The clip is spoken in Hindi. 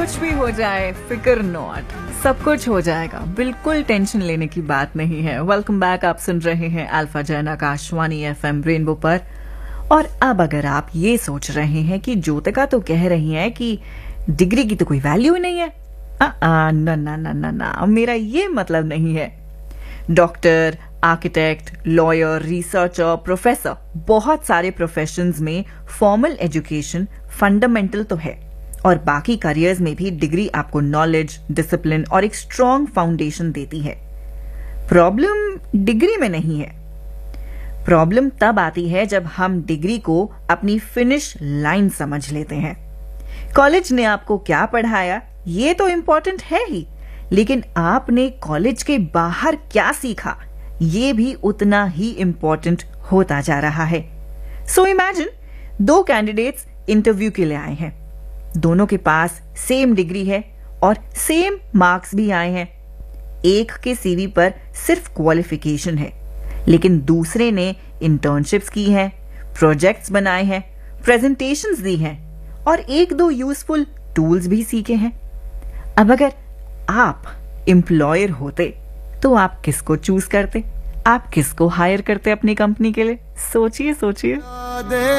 कुछ भी हो जाए फिक्र नॉट, सब कुछ हो जाएगा, बिल्कुल टेंशन लेने की बात नहीं है। वेलकम बैक, आप सुन रहे हैं alpha Jain Akashvani FM rainbow पर। और अब अगर आप ये सोच रहे हैं कि ज्योतिका तो कह रही है कि डिग्री की तो कोई वैल्यू ही नहीं है, ना ना ना ना ना, मेरा ये मतलब नहीं है। Doctor, architect, lawyer, researcher, professor, बहुत सारे प्रोफेशंस में फॉर्मल एजुकेशन फंडामेंटल तो है, और बाकी करियर्स में भी डिग्री आपको नॉलेज, डिसिप्लिन और एक स्ट्रॉन्ग फाउंडेशन देती है। प्रॉब्लम डिग्री में नहीं है। प्रॉब्लम तब आती है जब हम डिग्री को अपनी फिनिश लाइन समझ लेते हैं। कॉलेज ने आपको क्या पढ़ाया ये तो इंपॉर्टेंट है ही, लेकिन आपने कॉलेज के बाहर क्या सीखा ये भी उतना ही इंपॉर्टेंट होता जा रहा है। सो इमेजिन, दो कैंडिडेट्स इंटरव्यू के लिए आए हैं। दोनों के पास सेम डिग्री है और सेम मार्क्स भी आए हैं। एक के सीवी पर सिर्फ क्वालिफिकेशन है, लेकिन दूसरे ने इंटर्नशिप्स की हैं, प्रोजेक्ट्स बनाए हैं, प्रेजेंटेशंस दी हैं और एक दो यूजफुल टूल्स भी सीखे हैं। अब अगर आप एम्प्लॉयर होते तो आप किसको चूज करते? आप किसको हायर करते अपनी कंपनी के लिए? सोचिए सोचिए।